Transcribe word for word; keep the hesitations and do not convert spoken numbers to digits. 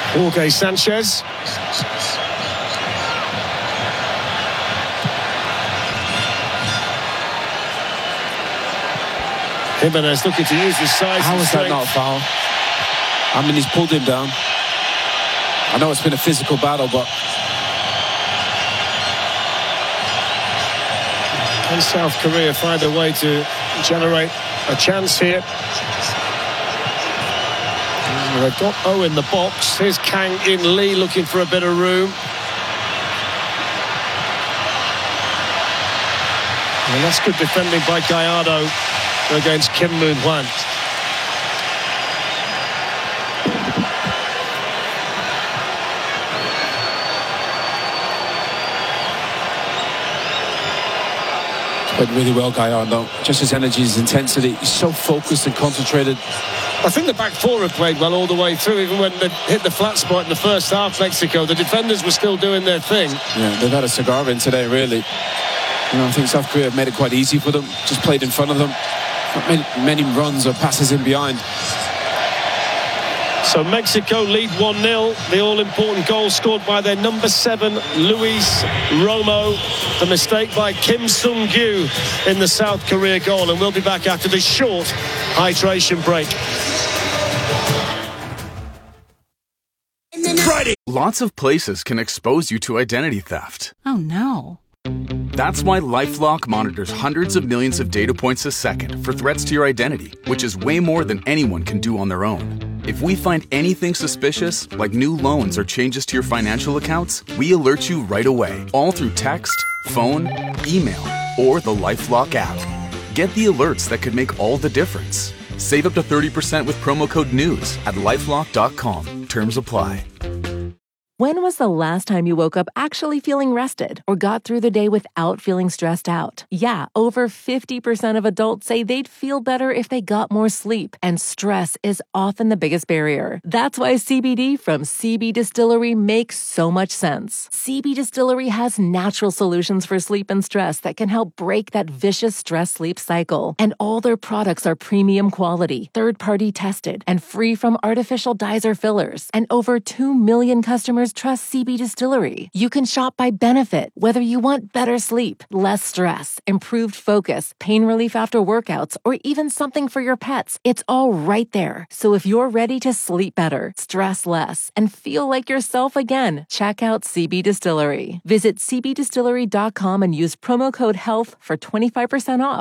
Jorge Sanchez. Jimenez looking to use his size. How and is that strength. not a foul? I mean, he's pulled him down. I know it's been a physical battle, but... Can South Korea find a way to generate a chance here? They've got O in the box. Here's Kang In Lee looking for a bit of room. And that's good defending by Gallardo against Kim Moon Hwan. Played really well, Gallardo. Just his energy, his intensity. He's so focused and concentrated. I think the back four have played well all the way through. Even when they hit the flat spot in the first half, Mexico, the defenders were still doing their thing. Yeah, they've had a cigar in today, really. You know, I think South Korea have made it quite easy for them. Just played in front of them. Not many, many runs or passes in behind. So Mexico lead one nil. The all-important goal scored by their number seven, Luis Romo. The mistake by Kim Sung-gyu in the South Korea goal. And we'll be back after this short hydration break. Friday. Lots of places can expose you to identity theft. Oh, no. That's why LifeLock monitors hundreds of millions of data points a second for threats to your identity, which is way more than anyone can do on their own. If we find anything suspicious, like new loans or changes to your financial accounts, we alert you right away, all through text, phone, email, or the LifeLock app. Get the alerts that could make all the difference. Save up to thirty percent with promo code NEWS at lifelock dot com. Terms apply. When was the last time you woke up actually feeling rested or got through the day without feeling stressed out? Yeah, over fifty percent of adults say they'd feel better if they got more sleep, and stress is often the biggest barrier. That's why C B D from C B Distillery makes so much sense. C B Distillery has natural solutions for sleep and stress that can help break that vicious stress-sleep cycle. And all their products are premium quality, third-party tested, and free from artificial dyes or fillers. And over two million customers trust C B Distillery. You can shop by benefit, whether you want better sleep, less stress, improved focus, pain relief after workouts, or even something for your pets. It's all right there. So if you're ready to sleep better, stress less, and feel like yourself again, check out C B Distillery. Visit c b distillery dot com and use promo code HEALTH for twenty-five percent off.